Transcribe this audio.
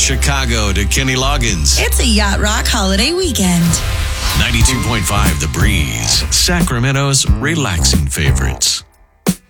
Chicago to Kenny Loggins. It's a Yacht Rock holiday weekend. 92.5 The Breeze, Sacramento's relaxing favorites.